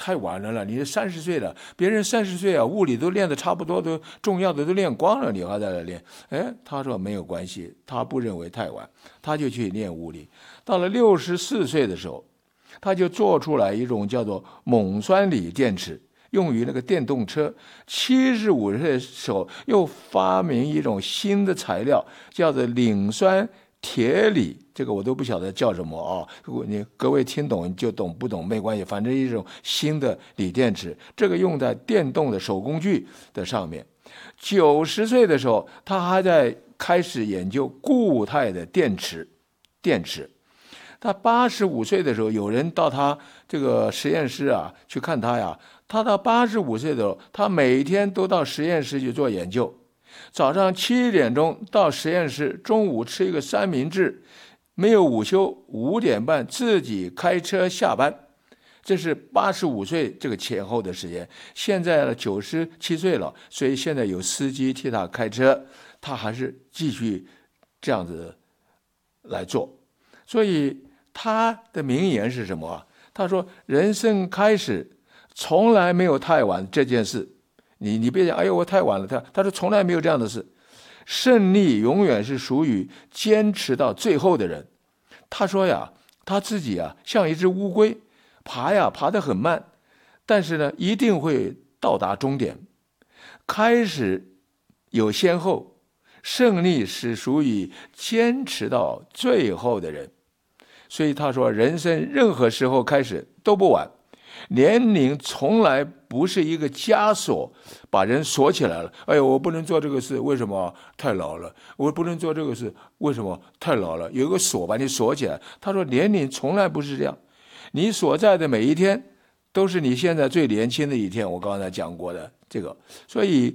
太晚了，你30岁了，别人30岁啊，物理都练得差不多，都重要的都练光了，你还在那练。他说没有关系，他不认为太晚，他就去练物理。到了64岁的时候，他就做出来一种叫做锰酸锂电池，用于那个电动车。75岁的时候，又发明一种新的材料，叫做磷酸铁锂，这个我都不晓得叫什么啊。如果各位听懂就懂，不懂没关系，反正一种新的锂电池，这个用在电动的手工具的上面。90岁的时候，他还在开始研究固态的电池。他85岁的时候，有人到他这个实验室啊去看他呀。他到85岁的时候，他每天都到实验室去做研究。早上7点钟到实验室，中午吃一个三明治，没有午休，5点半自己开车下班。这是85岁这个前后的时间。现在97岁了，所以现在有司机替他开车，他还是继续这样子来做。所以他的名言是什么？他说：“人生开始从来没有太晚这件事。”你别讲，哎呦，我太晚了。他说从来没有这样的事。胜利永远是属于坚持到最后的人。他说呀，他自己啊像一只乌龟，爬得很慢，但是呢一定会到达终点。开始有先后，胜利是属于坚持到最后的人。所以他说，人生任何时候开始都不晚。年龄从来不是一个枷锁，把人锁起来了。哎呦，我不能做这个事，为什么？太老了。我不能做这个事，为什么？太老了。有一个锁把你锁起来。他说，年龄从来不是这样，你所在的每一天都是你现在最年轻的一天。我刚才讲过的这个，所以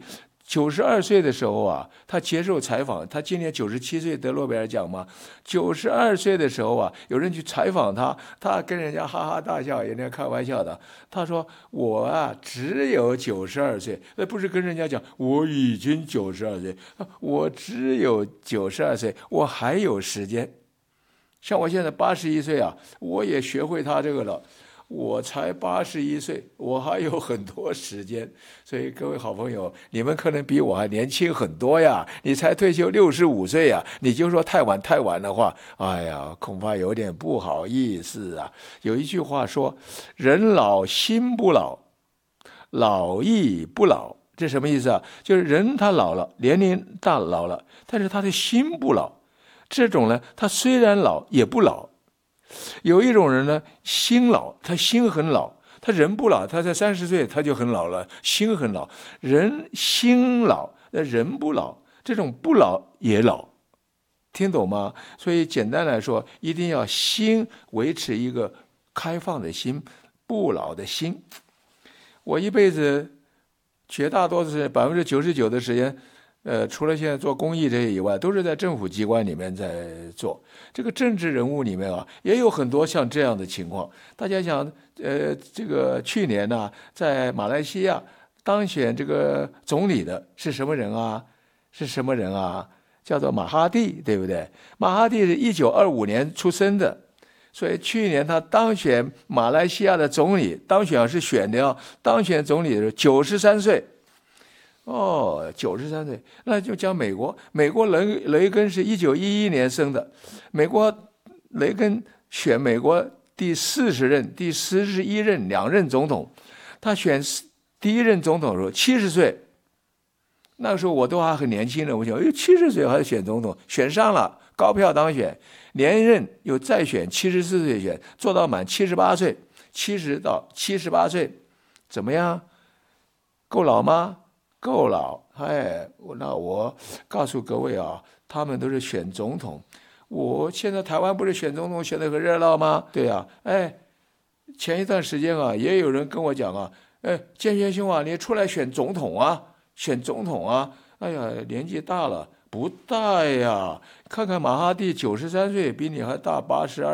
92岁的时候啊，他接受采访，他今年97岁得诺贝尔奖嘛。92岁的时候啊，有人去采访他，他跟人家哈哈大笑，人家开玩笑的。他说：“我啊，只有92岁，那不是跟人家讲我已经92岁，我只有92岁，我还有时间。像我现在81岁啊，我也学会他这个了。”我才81岁，我还有很多时间。所以各位好朋友，你们可能比我还年轻很多呀。你才退休65岁呀，你就说太晚的话，哎呀，恐怕有点不好意思啊。有一句话说，人老心不老，老亦不老。这什么意思啊？就是人他老了，年龄大老了，但是他的心不老。这种呢，他虽然老也不老。有一种人呢，心老，他心很老，他人不老，他才30岁他就很老了，心很老。人心老，人不老，这种不老也老，听懂吗？所以简单来说，一定要心维持一个开放的心，不老的心。我一辈子绝大多数99%的时间，除了现在做公益这些以外，都是在政府机关里面在做。这个政治人物里面啊，也有很多像这样的情况。大家想，这个去年呢，在马来西亚当选这个总理的是什么人啊？叫做马哈蒂，对不对？马哈蒂是1925年出生的，所以去年他当选马来西亚的总理，当选是选的，当选总理的时候93岁。93岁，那就讲美国雷根是1911年生的，美国雷根选美国第41任2任总统，他选第1任总统的时候70岁，那个时候我都还很年轻的，我想70岁还选总统，选上了，高票当选，连任又再选74岁选，做到满78岁，70到78岁，怎么样？够老吗？够老。那我告诉各位啊，他们都是选总统。我现在台湾不是选总统选得很热闹吗？对啊，前一段时间啊，也有人跟我讲啊，建轩兄啊，你出来选总统啊。哎呀，年纪大了，不大呀。看看马哈蒂93岁，比你还大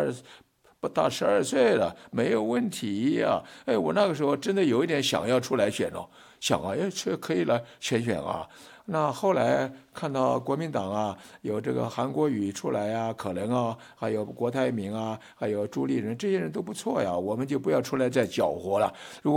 12岁了，没有问题呀。我那个时候真的有一点想要出来选哦，想啊，这可以来选啊。那后来看到国民党啊，有这个韩国瑜出来啊，可能啊，还有郭台铭啊，还有朱立伦，这些人都不错呀，我们就不要出来再搅和了。如果